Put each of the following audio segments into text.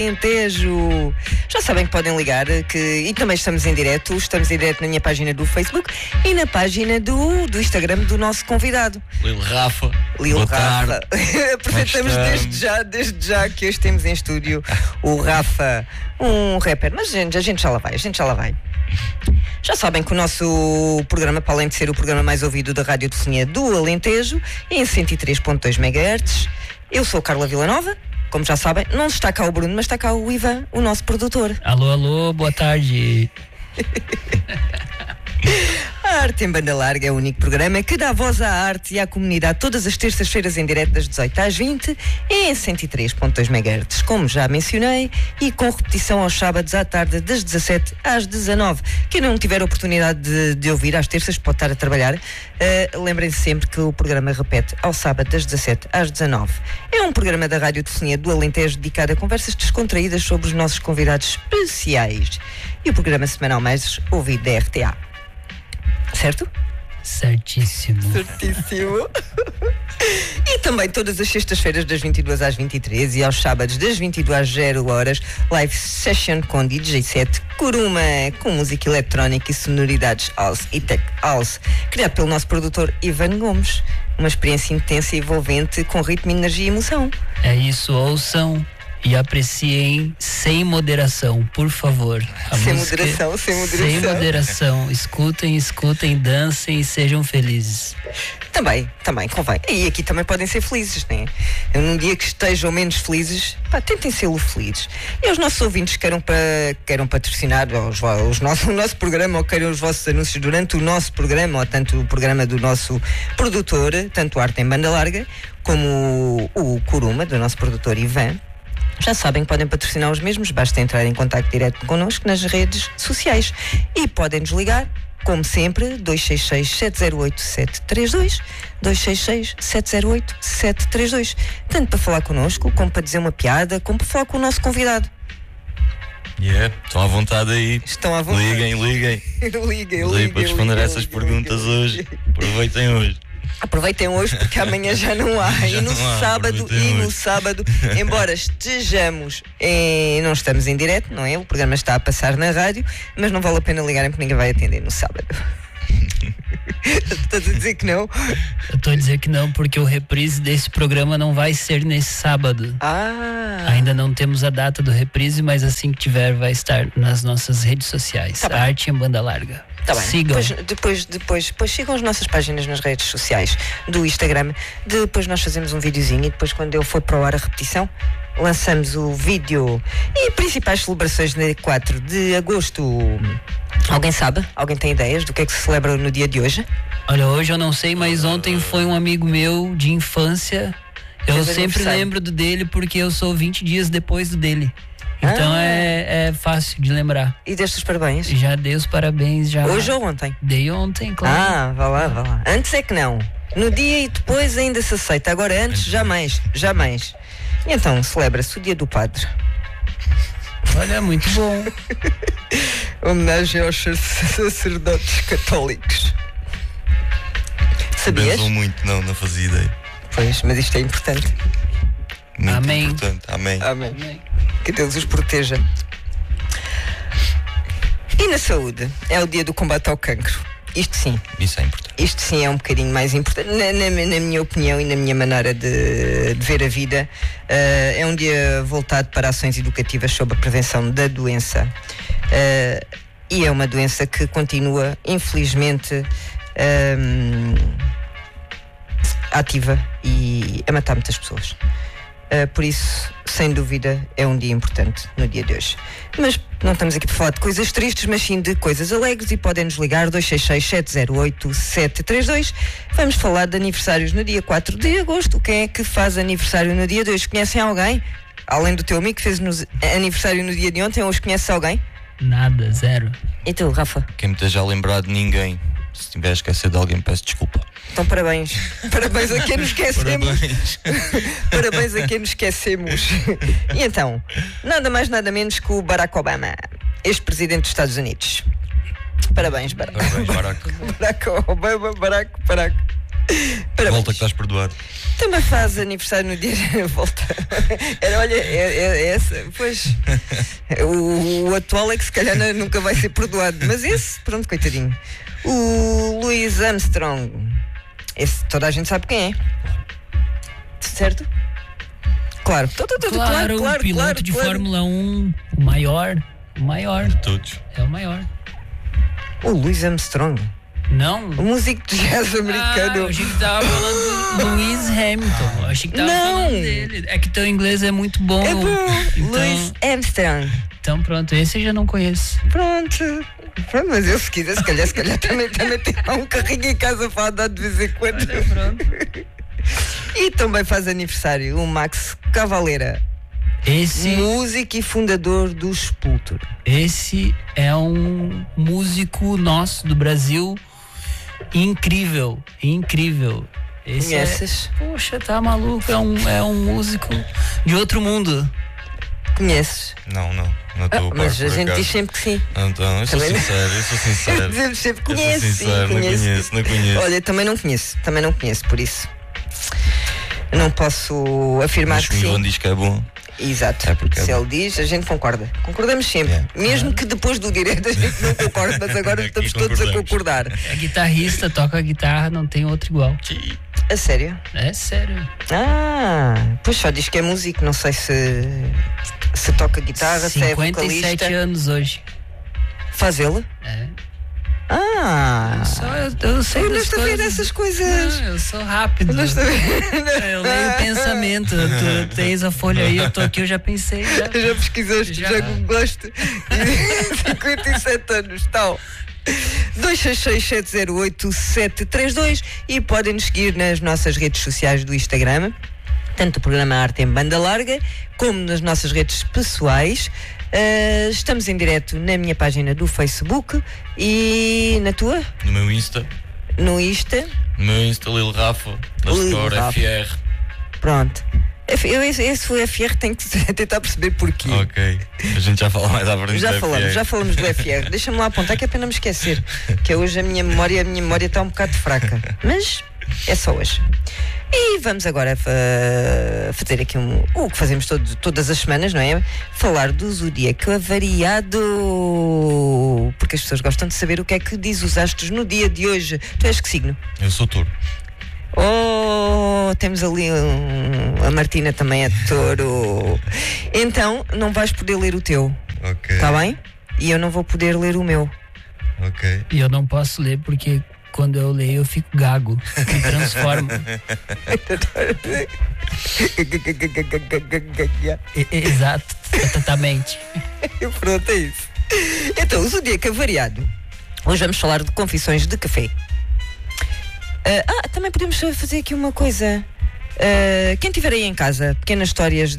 Alentejo. Já sabem que podem ligar e também estamos em direto na minha página do Facebook e na página do Instagram do nosso convidado Lil Rafa. Apresentamos desde já que hoje temos em estúdio o Rafa, um rapper, mas a gente já lá vai. Já sabem que o nosso programa, para além de ser o programa mais ouvido da Radiotelefonia do Alentejo, é em 103.2 MHz. Eu sou a Carla Villanova. Como já sabem, não está cá o Bruno, mas está cá o Ivan, o nosso produtor. Alô, boa tarde. A Arte em Banda Larga é o único programa que dá voz à arte e à comunidade todas as terças-feiras em direto das 18 às 20 em 103.2 MHz, como já mencionei, e com repetição aos sábados à tarde das 17 às 19. Quem não tiver a oportunidade de ouvir às terças pode estar a trabalhar. Lembrem-se sempre que o programa repete ao sábado das 17 às 19. É um programa da Radiotelefonia do Alentejo dedicado a conversas descontraídas sobre os nossos convidados especiais. E o programa semanal mais ouvido da RTA. Certo? Certíssimo. E também todas as sextas-feiras das 22 às 23 e aos sábados das 22 às 0 horas, live session com DJ set Kuruma, com música eletrónica e sonoridades house e tech house, criado pelo nosso produtor Ivan Gomes. Uma experiência intensa e envolvente com ritmo, energia e emoção. É isso, ouçam e apreciem sem moderação, por favor. Sem moderação. Sem moderação. Escutem, dancem e sejam felizes. Também convém. E aqui também podem ser felizes, né? Num dia que estejam menos felizes, tentem ser felizes. E os nossos ouvintes queiram patrocinar o nosso programa ou queiram os vossos anúncios durante o nosso programa, ou tanto o programa do nosso produtor, tanto o Arte em Banda Larga, como o Kuruma, do nosso produtor Ivan. Já sabem que podem patrocinar os mesmos, basta entrar em contacto direto connosco nas redes sociais. E podem nos ligar, como sempre, 266-708-732, 266-708-732, tanto para falar connosco, como para dizer uma piada, como para falar com o nosso convidado. Estão à vontade aí. Estão à vontade. Liguem. Liguem para responder a essas perguntas hoje. Aproveitem hoje. Aproveitem hoje porque amanhã já não há. E no sábado, embora estejamos não estamos em direto, não é? O programa está a passar na rádio, mas não vale a pena ligarem porque ninguém vai atender no sábado. Estás a dizer que não? Eu estou a dizer que não, porque o reprise desse programa não vai ser nesse sábado. Ainda não temos a data do reprise, mas assim que tiver vai estar nas nossas redes sociais. Tá Arte em Banda Larga. Tá bem. Sigam. Depois sigam as nossas páginas nas redes sociais do Instagram. Depois nós fazemos um videozinho e depois, quando eu for para o ar a repetição, lançamos o vídeo. E principais celebrações no dia 4 de agosto. Alguém sabe? Alguém tem ideias do que é que se celebra no dia de hoje? Olha, hoje eu não sei, mas ontem foi um amigo meu de infância. Eu sempre lembro do dele porque eu sou 20 dias depois do dele. Então é fácil de lembrar. E deste os parabéns? Já dei os parabéns, já. Hoje ou ontem? Dei ontem, claro. Vá lá. Antes é que não. No dia e depois ainda se aceita. Agora antes, jamais. E então celebra-se o dia do padre. Olha, muito bom. Homenagem aos sacerdotes católicos. Sabias? Pensam muito, não fazia ideia. Pois, mas isto é importante. Muito Amém. importante. Amém. Que Deus os proteja. E na saúde? É o dia do combate ao cancro. Isto sim. Isso é importante. Isto sim é um bocadinho mais importante. Na minha opinião e na minha maneira de ver a vida, é um dia voltado para ações educativas sobre a prevenção da doença. E é uma doença que continua, infelizmente, ativa e a matar muitas pessoas. Por isso, sem dúvida, é um dia importante no dia de hoje. Mas não estamos aqui para falar de coisas tristes, mas sim de coisas alegres, e podem-nos ligar 266-708-732. Vamos falar de aniversários no dia 4 de agosto. Quem é que faz aniversário no dia de hoje? Conhecem alguém? Além do teu amigo que fez aniversário no dia de ontem, hoje conhece alguém? Nada, zero. E tu, Rafa? Quem me esteja a lembrar de ninguém. Se estiver a esquecer de alguém, peço desculpa. Então parabéns. Parabéns a quem nos esquecemos. Parabéns a quem nos esquecemos. E então, nada mais nada menos que o Barack Obama, ex-presidente dos Estados Unidos. Parabéns, Barack. Parabéns, Barack. Barack Obama, Barack. Parabéns. Volta que estás perdoado. Também faz aniversário no dia da volta. Olha, essa, pois. O atual é que se calhar nunca vai ser perdoado. Mas esse, pronto, coitadinho. O Louis Armstrong. Esse toda a gente sabe quem é. Certo? Claro. Claro, o piloto de Fórmula 1, o maior. De todos. É o maior. O Louis Armstrong. Não. O músico de jazz americano. Eu achei que tava falando do Lewis Hamilton. Eu achei que tava falando dele. É que teu inglês é muito bom. É bom. Então, Louis Armstrong. Então pronto, esse eu já não conheço. Pronto, mas eu se quiser, se calhar também tem um carrinho em casa para andar de vez em quando. Olha, pronto. E também faz aniversário o Max Cavalera. Esse músico e fundador do Sepultura. Esse é um músico nosso do Brasil incrível. Esse Conheces? Poxa, tá maluco, é um músico de outro mundo. Conheces? Não estou a par, mas a por gente acaso. diz sempre que sim. Então, eu sou sincero. Dizemos sempre que Eu sou conheço. sincero, não conheço. Olha, também não conheço, por isso não posso afirmar Mas que o sim. Ivan diz que é bom. Exato, É porque é se bom. ele diz, a gente concorda. Concordamos sempre. Yeah. Mesmo que depois do direto a gente não concorde, mas agora Aqui estamos todos a concordamos. concordar. É guitarrista, toca guitarra, não tem outro igual. A sério? É sério. Pois só diz que é músico, não sei se toca guitarra, se é 57 vocalista. anos hoje. Faz ele? É. Só Eu sei eu não das estou a ver coisas. essas coisas. Não, eu sou rápido. Não estou a ver. Eu leio o pensamento. Tu tens a folha aí, eu tô aqui, eu já pensei. Já pesquisaste, Já. já googlaste. 57 anos, tal. 266-708-732 e podem nos seguir nas nossas redes sociais do Instagram, tanto o programa Arte em Banda Larga como nas nossas redes pessoais. Estamos em direto na minha página do Facebook e na tua? No meu Insta, No Lil Rafa, da Lil Score Rafa. FR. Pronto. Esse foi FR, tenho que tentar perceber porquê. Ok. A gente já fala mais à frente Já do FR. falamos do FR. Deixa-me lá apontar que é para não me esquecer. Que hoje a minha memória está um bocado fraca. Mas é só hoje. E vamos agora fazer aqui o que fazemos todas as semanas, não é? Falar do zodíaco avariado. Porque as pessoas gostam de saber o que é que diz os astros no dia de hoje. Tu és que signo? Eu sou touro. Temos ali a Martina também é touro. Então não vais poder ler o teu. Ok. Está bem? E eu não vou poder ler o meu. Ok. E eu não posso ler porque quando eu leio eu fico gago. Me transformo. Exato, exatamente. Pronto, é isso. Então, o zodíaco variado. Hoje vamos falar de confissões de café. Também podemos fazer aqui uma coisa. Quem tiver aí em casa, pequenas histórias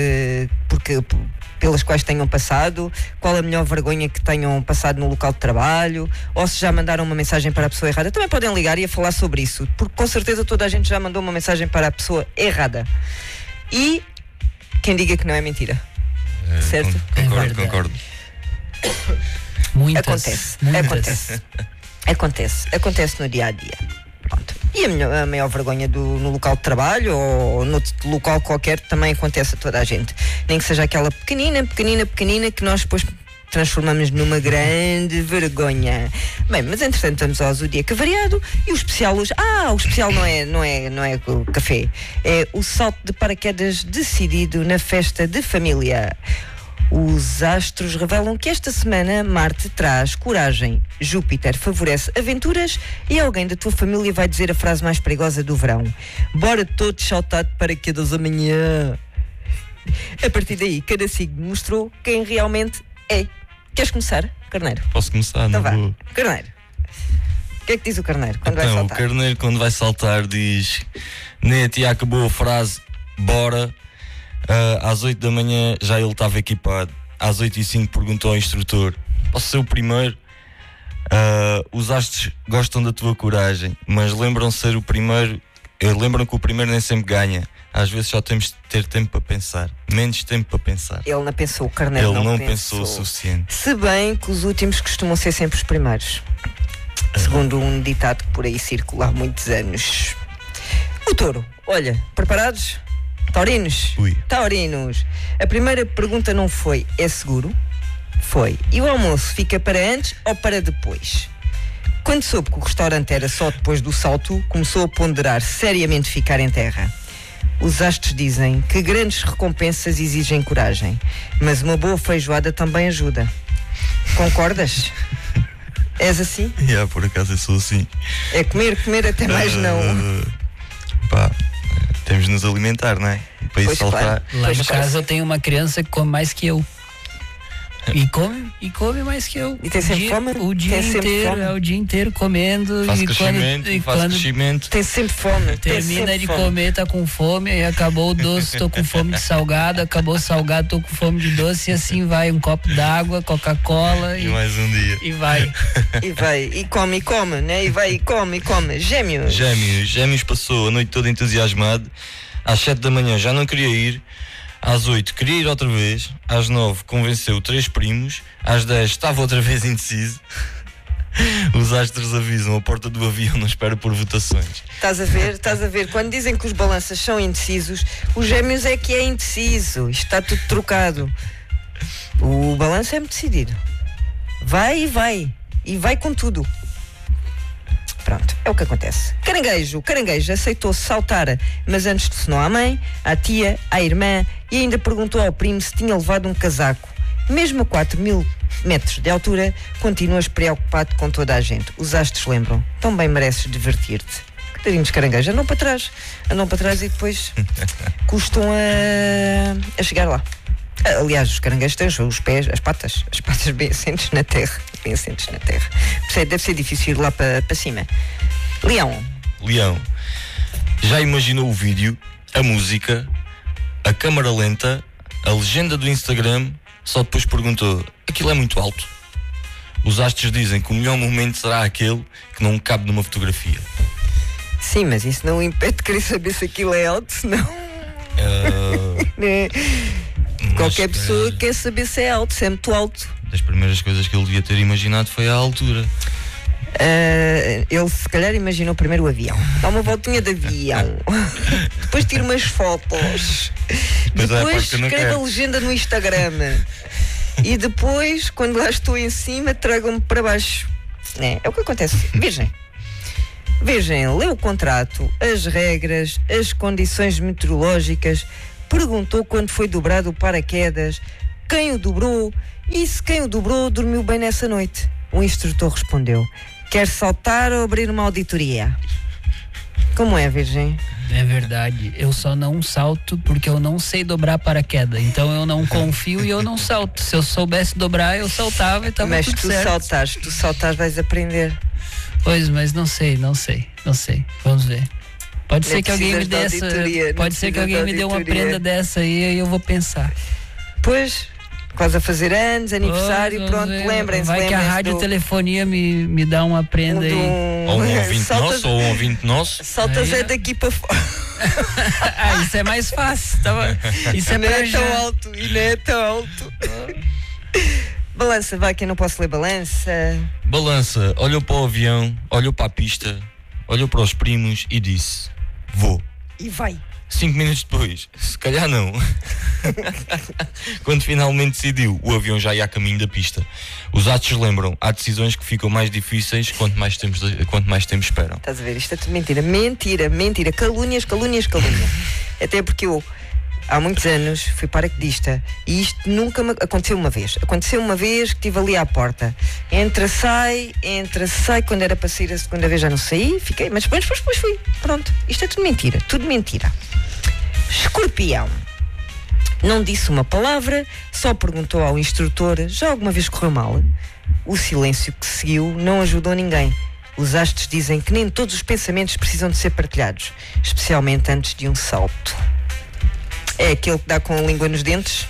pelas quais tenham passado, qual a melhor vergonha que tenham passado no local de trabalho, ou se já mandaram uma mensagem para a pessoa errada, também podem ligar e a falar sobre isso, porque com certeza toda a gente já mandou uma mensagem para a pessoa errada. E quem diga que não é mentira. Certo? Concordo. Muitas. Acontece no dia a dia. Pronto. E a maior vergonha no local de trabalho ou no local qualquer também acontece a toda a gente. Nem que seja aquela pequenina que nós depois transformamos numa grande vergonha. Bem, mas entretanto vamos ao zodíaco variado e o especial hoje. O especial não é o café. É o salto de paraquedas decidido na festa de família. Os astros revelam que esta semana Marte traz coragem, Júpiter favorece aventuras e alguém da tua família vai dizer a frase mais perigosa do verão: bora todos saltar de paraquedas amanhã. A partir daí, cada signo mostrou quem realmente é. Queres começar, Carneiro? Posso começar? Então vá, Vou. Carneiro. O que é que diz o Carneiro quando vai Então, o saltar? Carneiro quando vai saltar diz: Nete, acabou a frase, bora. Às 8 da manhã já ele estava equipado. Às 8h05 perguntou ao instrutor: posso ser o primeiro? Os astros gostam da tua coragem, mas lembram que o primeiro nem sempre ganha. Às vezes só temos de ter tempo para pensar. Menos tempo para pensar. Ele não pensou, o Carneiro Ele não pensou pensou o suficiente. Se bem que os últimos costumam ser sempre os primeiros. segundo um ditado que por aí circula há muitos anos. O touro, olha, preparados? Taurinos? Ui. Taurinos. A primeira pergunta não foi, é seguro? Foi. E o almoço fica para antes ou para depois? Quando soube que o restaurante era só depois do salto, começou a ponderar seriamente ficar em terra. Os astros dizem que grandes recompensas exigem coragem, mas uma boa feijoada também ajuda. Concordas? És assim? Por acaso eu sou assim. É comer, até mais não. Pá, temos de nos alimentar, não é? Para isso Pois, saltar. claro. Lá Pois, em claro. casa eu tenho uma criança que come mais que eu. E come mais que eu. E tem sempre fome? O dia Tem sempre inteiro, fome? é o dia inteiro comendo. Faz e crescimento, faz quando crescimento. Tem sempre fome. termina de comer, tá com fome, aí acabou o doce, tô com fome de salgado, acabou o salgado, tô com fome de doce, e assim vai, um copo d'água, Coca-Cola E mais um dia. e vai. E vai, e come, né? E vai, e come. Gêmeos. Gêmeos passou a noite toda entusiasmado. Às 7 da manhã já não queria ir. Às 8 queria ir outra vez. Às 9 convenceu 3 primos. Às 10 estava outra vez indeciso. Os astros avisam, a porta do avião não espera por votações. Estás a ver? Quando dizem que os balanças são indecisos, os gêmeos é que é indeciso. Isto está tudo trocado. O balanço é muito decidido. Vai. E vai com tudo. Pronto, é o que acontece. O caranguejo aceitou saltar, mas antes telefonou à mãe, à tia, à irmã e ainda perguntou ao primo se tinha levado um casaco. Mesmo a 4.000 metros de altura, continuas preocupado com toda a gente. Os astros lembram, tão bem mereces divertir-te. Coitadinhos caranguejos, andam para trás e depois custam a chegar lá. Aliás, os caranguejos têm os pés, as patas bem assentes na terra. Deve ser difícil ir lá para cima. Leão. Já imaginou o vídeo, a música, a câmara lenta, a legenda do Instagram? Só depois perguntou, aquilo é muito alto? Os astros dizem que o melhor momento será aquele que não cabe numa fotografia. Sim, mas isso não impede de querer saber se aquilo é alto, senão... Qualquer pessoa quer saber se é alto, se é muito alto. Das primeiras coisas que ele devia ter imaginado foi a altura. Ele se calhar imaginou primeiro o avião. Dá uma voltinha de avião. Depois tira umas fotos. Depois escreve a legenda no Instagram. E depois, quando lá estou em cima, tragam-me para baixo. É o que acontece. Vejam, lê o contrato, as regras, as condições meteorológicas, perguntou quando foi dobrado o paraquedas, quem o dobrou e se quem o dobrou dormiu bem nessa noite. O instrutor respondeu, quer saltar ou abrir uma auditoria? Como é, Virgem? É verdade, eu só não salto porque eu não sei dobrar paraquedas, então eu não confio e eu não salto. Se eu soubesse dobrar, eu saltava e tava tudo certo. Mas tu saltares vais aprender. Pois, mas não sei, vamos ver. Pode ser que alguém me dê alguém me dê uma prenda dessa aí e eu vou pensar. Pois, quase a fazer anos, aniversário, pronto, lembrem-se. Vai que a radiotelefonia me dá uma prenda aí. Ou um ouvinte nosso, ou um ouvinte nosso. Saltas é daqui para fora. Isso é mais fácil. Isso é não para é já. tão alto, e não é tão alto. Balança, vai que eu não posso ler balança. Balança, olhou para o avião, olhou para a pista, olhou para os primos e disse, vou. E vai. 5 minutos depois, se calhar não. Quando finalmente decidiu, o avião já ia a caminho da pista. Os astros lembram, há decisões que ficam mais difíceis quanto mais tempo esperam. Estás a ver, isto é tudo mentira, calúnias. Até porque eu, há muitos anos, fui paraquedista e isto nunca me aconteceu uma vez. Aconteceu uma vez que estive ali à porta. Entra, sai, quando era para sair a segunda vez já não saí, fiquei, mas depois fui. Pronto, isto é tudo mentira. Escorpião. Não disse uma palavra, só perguntou ao instrutor, já alguma vez correu mal? O silêncio que seguiu não ajudou ninguém. Os astros dizem que nem todos os pensamentos precisam de ser partilhados, especialmente antes de um salto. É aquele que dá com a língua nos dentes?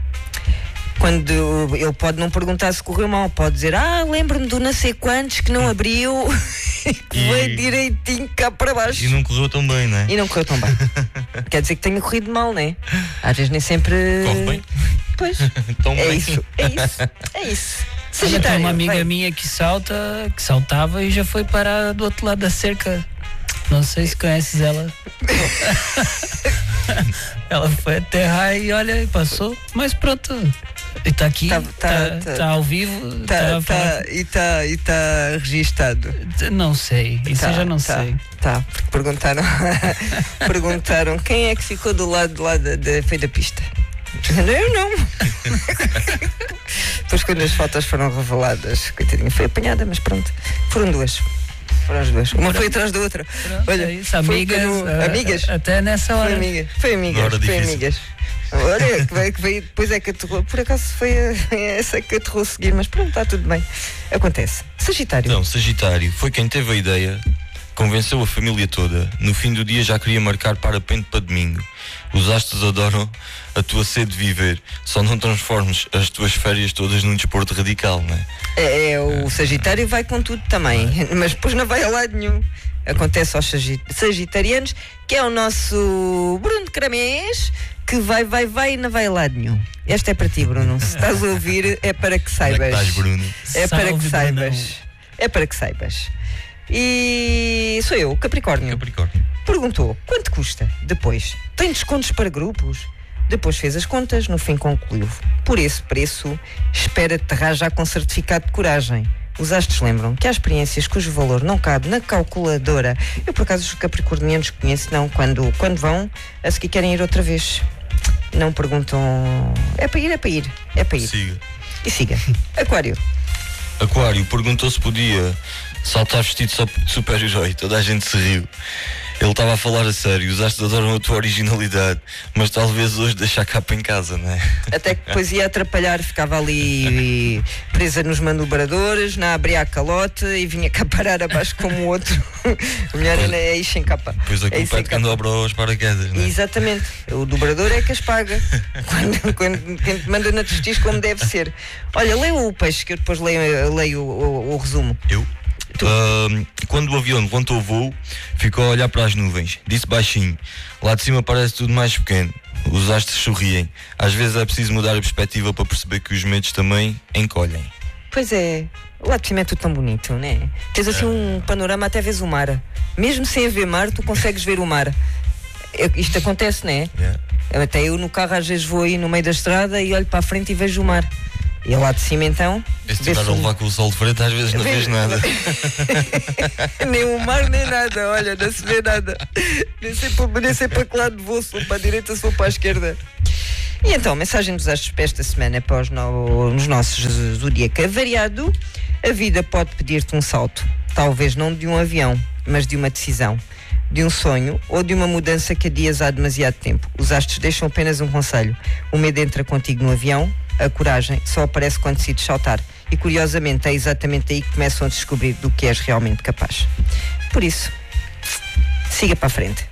Quando ele pode não perguntar se correu mal, pode dizer, lembro-me do não sei quantos que não abriu que veio direitinho cá para baixo. E não correu tão bem, não é? E não correu tão bem. Quer dizer que tenha corrido mal, não é? Às vezes nem sempre... Corre bem. Pois, Tão é bem. isso. Olha, tem uma amiga minha que saltava e já foi parar do outro lado da cerca. Não sei se conheces ela. Ela foi aterrar e olha, passou, mas pronto. E tá aqui, tá ao vivo. E tá registado. Não sei, isso eu já não sei. Tá, perguntaram perguntaram quem é que ficou do lado lá da feio da pista. Eu não. Depois quando as fotos foram reveladas, coitadinha, foi apanhada, mas pronto, foram duas. Foram as duas. Uma foi atrás da outra. Pronto, olha, isso, amigas. Até nessa hora. Foi amigas. Olha, que veio, depois é que aterrou. Por acaso foi essa que aterrou a seguir, mas pronto, está tudo bem. Acontece. Sagitário. Então, Sagitário foi quem teve a ideia, convenceu a família toda. No fim do dia já queria marcar parapente para domingo. Os astros adoram a tua sede de viver. Só não transformes as tuas férias todas num desporto radical, não é? O Sagitário vai com tudo também, mas depois não vai a lado nenhum. Acontece aos sagitarianos, que é o nosso Bruno de Cramés, que vai e não vai a lado nenhum. Esta é para ti, Bruno. Se estás a ouvir, é para que saibas. Como é que estás, Bruno? É para que saibas. É para que saibas. E sou eu, Capricórnio. Perguntou, quanto custa? Depois, tem descontos para grupos? Depois fez as contas, no fim concluiu. Por esse preço, espera aterrar já com certificado de coragem. Os astros lembram que há experiências cujo valor não cabe na calculadora. Eu, por acaso, os capricornianos conheço, não, quando vão, a seguir querem ir outra vez. Não perguntam... É para ir. Siga. E siga. Aquário perguntou se podia saltar vestido de super-herói. Toda a gente se riu. Ele estava a falar a sério. Os astros adoram a tua originalidade, mas talvez hoje deixar a capa em casa, não é? Até que depois ia atrapalhar, ficava ali presa nos manobradores, não abria a calote e vinha cá parar abaixo como o outro. O melhor é ir sem capa. Depois a culpa é de quem dobra os paraquedas, não é? Exatamente. O dobrador é que as paga. Quando quem te manda na testis como deve ser. Olha, leia o peixe que eu depois leio o resumo. Eu? Quando o avião levantou o voo, ficou a olhar para as nuvens. Disse baixinho: lá de cima parece tudo mais pequeno. Os astros sorriem. Às vezes é preciso mudar a perspectiva para perceber que os medos também encolhem. Pois é, lá de cima é tudo tão bonito, não é? Tens assim um panorama, até vês o mar. Mesmo sem haver mar, tu consegues ver o mar. Isto acontece, não é? Até eu no carro às vezes vou aí no meio da estrada e olho para a frente e vejo o mar. E lá de cima então... Se estiver a levar com o sol de frente, às vezes não vês nada. Nem o mar, nem nada. Olha, não se vê nada. Nem sei para que lado vou, se vou para a direita, se vou para a esquerda. E então, mensagem dos astros para esta semana, para os nossos zodíaco variado. A vida pode pedir-te um salto. Talvez não de um avião, mas de uma decisão. De um sonho ou de uma mudança que adias há demasiado tempo. Os astros deixam apenas um conselho. O medo entra contigo no avião. A coragem só aparece quando decides saltar. E curiosamente é exatamente aí que começam a descobrir do que és realmente capaz. Por isso, siga para a frente.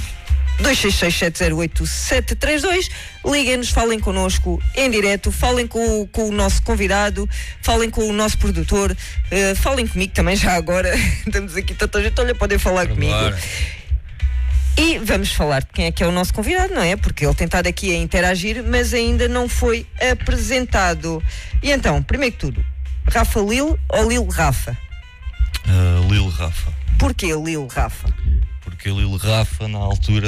266708732. Liguem-nos, falem connosco em direto, falem com o nosso convidado, falem com o nosso produtor, falem comigo também já agora. Estamos aqui tanta gente, olha, podem falar comigo. E vamos falar de quem é que é o nosso convidado, não é? Porque ele tem estado aqui a interagir, mas ainda não foi apresentado. E então, primeiro que tudo, Rafa Lil ou Lil Rafa? Lil Rafa. Porquê Lil Rafa? Porque Lil Rafa, na altura,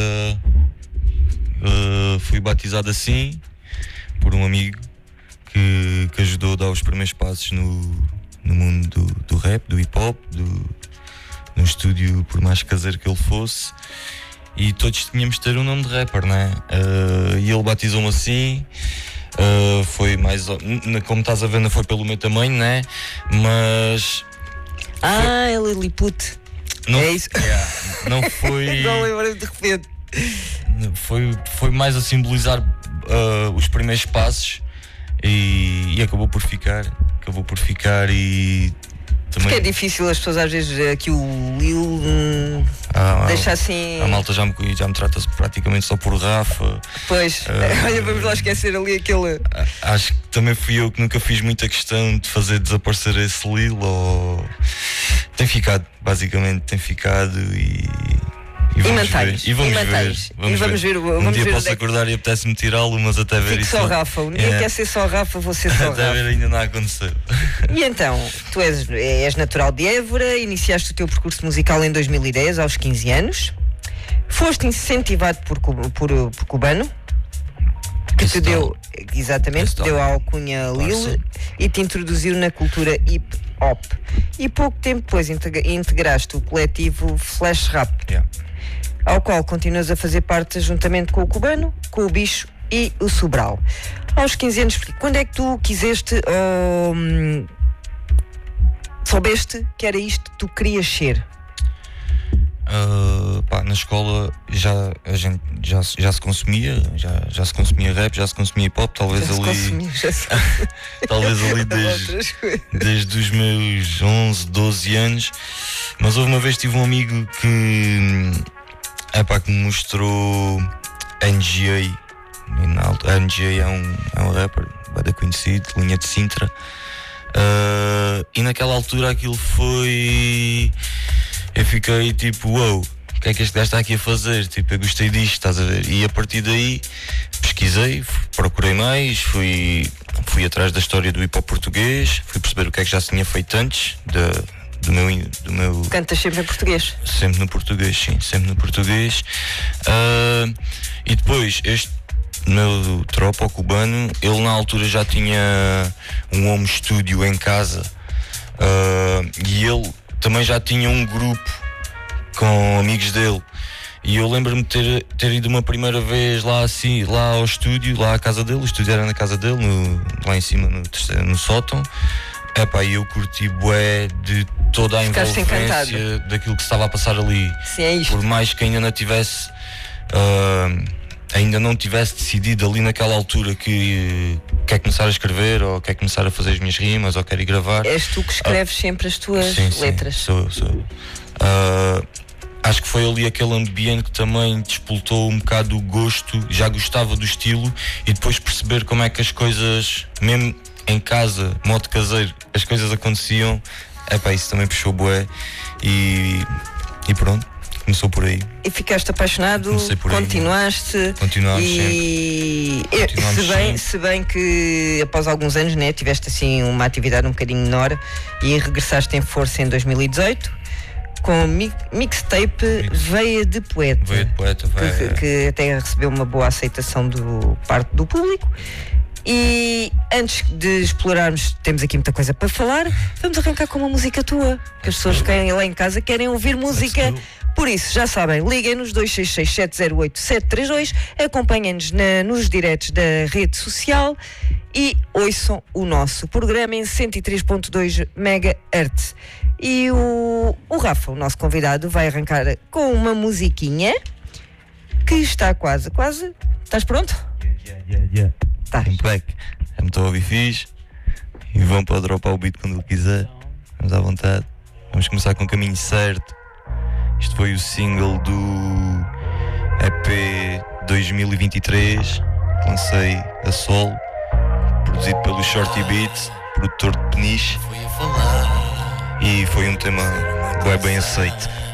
fui batizado assim por um amigo que ajudou a dar os primeiros passos no mundo do rap, do hip hop, no estúdio, por mais caseiro que ele fosse. E todos tínhamos de ter um nome de rapper, não é? E ele batizou-me assim. Foi mais, como estás a ver, não foi pelo meu tamanho, não é? Mas... é Lilliput. Não, é isso? Não foi... Não lembrei de repente. Foi mais a simbolizar os primeiros passos e acabou por ficar e... Também... Porque é difícil as pessoas às vezes aqui o Lil deixa assim... A malta já me trata praticamente só por Rafa. Pois, olha, vamos lá esquecer ali aquele... Acho que também fui eu que nunca fiz muita questão de fazer desaparecer esse Lil. Tem ficado, basicamente, e E mantens. E vamos ver. Um dia posso acordar e apetece-me tirá-lo, mas até ver isso. Só Rafa. Ninguém quer ser só Rafa, vou ser só Rafa. Até ver ainda não aconteceu. E então, tu és natural de Évora, iniciaste o teu percurso musical em 2010, aos 15 anos. Foste incentivado por Cubano, que te deu, exatamente, deu a alcunha Lil e te introduziu na cultura hip hop. E pouco tempo depois integraste o coletivo Flash Rap, ao qual continuas a fazer parte juntamente com o Cubano, com o Bicho e o Sobral. Aos 15 anos, quando é que tu quiseste soubeste que era isto que tu querias ser? Na escola já se consumia, já se consumia rap, já se consumia hip hop, talvez ali desde os meus 11, 12 anos. Mas houve uma vez tive um amigo que me mostrou NGA. NGA é um rapper bem conhecido, linha de Sintra, e naquela altura aquilo foi... Eu fiquei tipo, uau, o que é que este gajo está aqui a fazer? Tipo, eu gostei disto, estás a ver? E a partir daí pesquisei, procurei mais, fui atrás da história do hip hop português, fui perceber o que é que já se tinha feito antes do meu... Cantas sempre em português? Sempre no português, sim, sempre no português. E depois, este meu tropa, o Cubano, ele na altura já tinha um home studio em casa, e ele também já tinha um grupo com amigos dele. E eu lembro-me de ter ido uma primeira vez lá ao estúdio, lá à casa dele. O estúdio era na casa dele, lá em cima no sótão. E eu curti bué de toda a envolvência daquilo que se estava a passar ali. Sim, é isto. Por mais que ainda não tivesse decidido ali naquela altura que quer começar a escrever, ou quer começar a fazer as minhas rimas, ou quer ir gravar. És tu que escreves sempre as tuas letras? Sim, sou. Acho que foi ali aquele ambiente que também despoltou um bocado o gosto. Já gostava do estilo, e depois perceber como é que as coisas, mesmo em casa, modo caseiro, as coisas aconteciam. Isso também puxou bué. E pronto, começou por aí. E ficaste apaixonado, continuaste. Continuámos sempre. Se bem que após alguns anos, né, tiveste assim uma atividade um bocadinho menor e regressaste em força em 2018 com mixtape Veia de Poeta. Que até recebeu uma boa aceitação do parte do público. E antes de explorarmos, temos aqui muita coisa para falar, vamos arrancar com uma música tua, que as pessoas que querem lá em casa querem ouvir música. Por isso, já sabem, liguem-nos 266-708-732, acompanhem-nos nos diretos da rede social e ouçam o nosso programa em 103.2 MHz. E o Rafa, o nosso convidado, vai arrancar com uma musiquinha que está quase. Estás pronto? Yeah. Back. Já me estou a ouvir fixe. E vão para dropar o beat quando ele quiser. Vamos à vontade. Vamos começar com o caminho certo. Isto foi o single do EP 2023, que lancei a solo, produzido pelo Shorty Beats, produtor de Peniche, e foi um tema bem aceito.